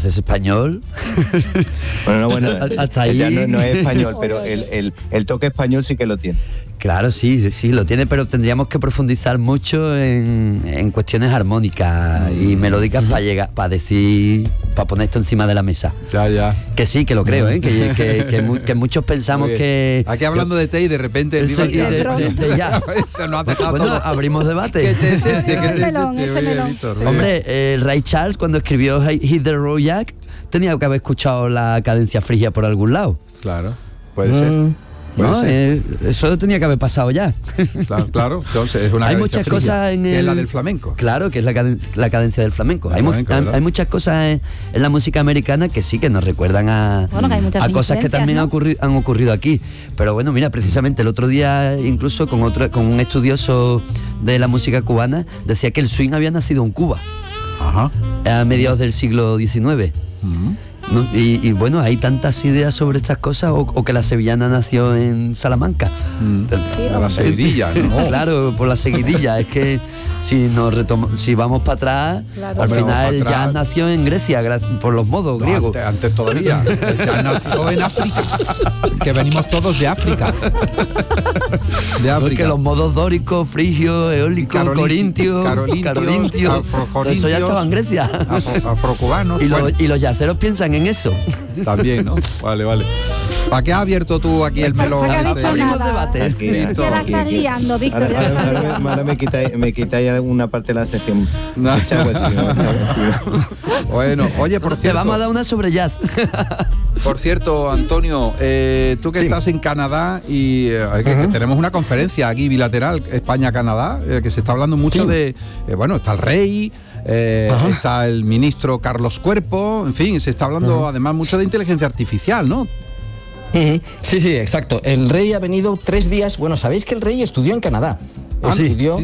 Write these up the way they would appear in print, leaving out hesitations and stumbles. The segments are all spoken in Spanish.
haces español. Bueno, hasta ahí no es español, pero el toque español sí que lo tiene. Claro, sí, lo tiene, pero tendríamos que profundizar mucho en cuestiones armónicas y melódicas para decir, para poner esto encima de la mesa. Ya. Que sí, que lo creo, que muchos pensamos que... Aquí hablando de té y de repente... de jazz. No has dejado bueno, todo. abrimos debate. ¿Qué té es este? Oye, Víctor, hombre, el Ray Charles cuando escribió Hit the Road Jack tenía que haber escuchado la cadencia frigia por algún lado. Claro, puede ser. No, eso tenía que haber pasado ya. Claro, es una hay muchas cosas en que es la del flamenco. Claro, que es la cadencia del flamenco. Hay muchas cosas en la música americana que sí que nos recuerdan a cosas que también han ocurrido aquí. Pero bueno, mira, precisamente el otro día, incluso con un estudioso de la música cubana, decía que el swing había nacido en Cuba. Ajá. A mediados del siglo XIX. No, y bueno, hay tantas ideas sobre estas cosas, o que la sevillana nació en Salamanca. La seguidilla, ¿no? Claro, por la seguidilla. Es que si vamos para atrás, al final el jazz nació en Grecia, por los modos griegos. Antes todavía. El jazz nació en África. Que venimos todos de África. Porque los modos dóricos, frigios, eólicos, corintios, carolintios, todo eso ya estaba en Grecia. Afrocubanos. Y los yaceros piensan en eso. También, ¿no? Vale. ¿Para qué has abierto tú aquí el melón? Abrimos debate. Ya la estás liando, Víctor. Ahora me quitáis una parte de la sección. Bueno, oye, por cierto... Te vamos a dar una sobre jazz. Por cierto, Antonio, tú que estás en Canadá y que tenemos una conferencia aquí bilateral, España-Canadá, que se está hablando mucho de... está el rey... está el ministro Carlos Cuerpo, en fin, se está hablando además mucho de inteligencia artificial, ¿no? Sí, exacto. El rey ha venido 3 días. Bueno, sabéis que el rey estudió en Canadá. Estudió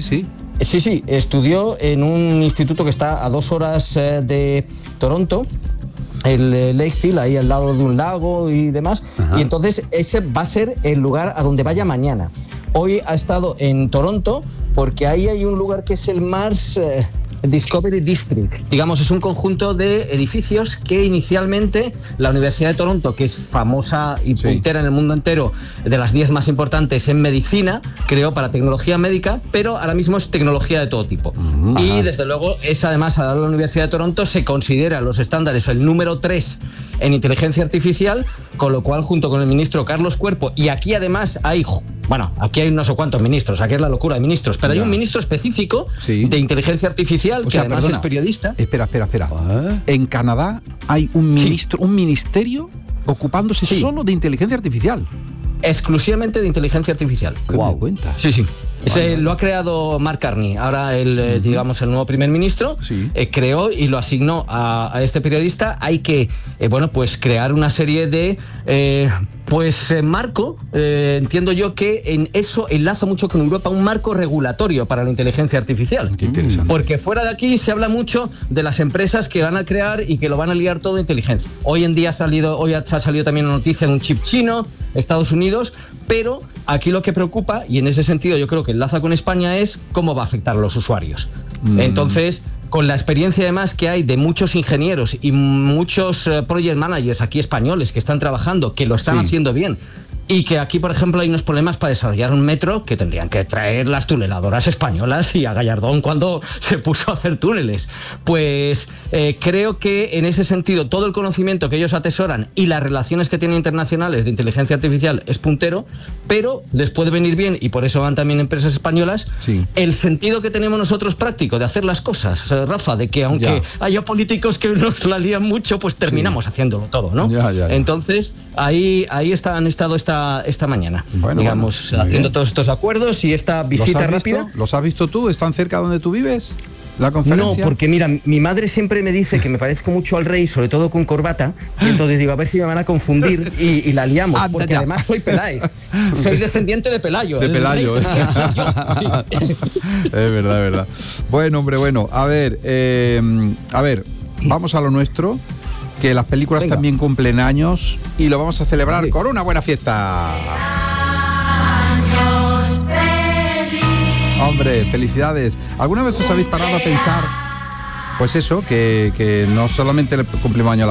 en un instituto que está a 2 horas de Toronto, el Lakefield, ahí al lado de un lago y demás. Y entonces ese va a ser el lugar a donde vaya mañana. Hoy ha estado en Toronto porque ahí hay un lugar que es el Mars Discovery District. Digamos, es un conjunto de edificios que inicialmente la Universidad de Toronto, que es famosa y puntera en el mundo entero, de las 10 más importantes en medicina, creó para tecnología médica, pero ahora mismo es tecnología de todo tipo. Y desde luego es además, a la Universidad de Toronto se considera los estándares el número 3 en inteligencia artificial, con lo cual junto con el ministro Carlos Cuerpo, y aquí además hay no sé cuántos ministros, aquí es la locura de ministros, pero hay un ministro específico de inteligencia artificial que además es periodista. Espera. En Canadá hay un ministerio ocupándose solo de inteligencia artificial. Exclusivamente de inteligencia artificial. Wow, cuenta. Sí. Lo ha creado Mark Carney, ahora el nuevo primer ministro, creó y lo asignó a este periodista. Hay que, crear una serie de, marco, entiendo yo que en eso enlaza mucho con Europa, un marco regulatorio para la inteligencia artificial. Qué interesante. Porque fuera de aquí se habla mucho de las empresas que van a crear y que lo van a liar todo de inteligencia. Hoy ha salido también una noticia de un chip chino, Estados Unidos, pero aquí lo que preocupa, y en ese sentido yo creo que enlaza con España, es cómo va a afectar a los usuarios. Entonces, con la experiencia además que hay de muchos ingenieros y muchos project managers aquí españoles que están trabajando, que lo están haciendo bien, y que aquí, por ejemplo, hay unos problemas para desarrollar un metro que tendrían que traer las tuneladoras españolas y a Gallardón cuando se puso a hacer túneles. Pues creo que en ese sentido todo el conocimiento que ellos atesoran y las relaciones que tienen internacionales de inteligencia artificial es puntero, pero les puede venir bien, y por eso van también empresas españolas, el sentido que tenemos nosotros práctico de hacer las cosas, Rafa, de que aunque haya políticos que nos la lían mucho, pues terminamos haciéndolo todo, ¿no? Entonces, ahí han estado esta mañana, haciendo todos estos acuerdos y esta visita rápida. ¿Los has visto tú? ¿Están cerca donde tú vives? ¿La conferencia? No, porque mira, mi madre siempre me dice que me parezco mucho al rey, sobre todo con corbata, y entonces digo, a ver si me van a confundir y la liamos, porque además soy Peláez, soy descendiente de Pelayo. De Pelayo. Es verdad. Bueno, a ver, vamos a lo nuestro, que las películas también cumplen años y lo vamos a celebrar con una buena fiesta. Hombre, felicidades. ¿Alguna vez os habéis parado a pensar, pues eso, que no solamente le cumplimos años a